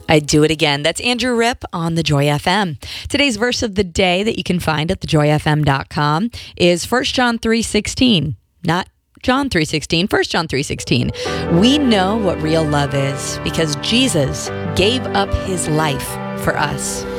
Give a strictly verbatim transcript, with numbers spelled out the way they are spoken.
I'd do it again. That's Andrew Ripp on the Joy F M. Today's verse of the day that you can find at the joy f m dot com is First John three sixteen. Not John three sixteen, First John three sixteen. We know what real love is because Jesus gave up his life for us.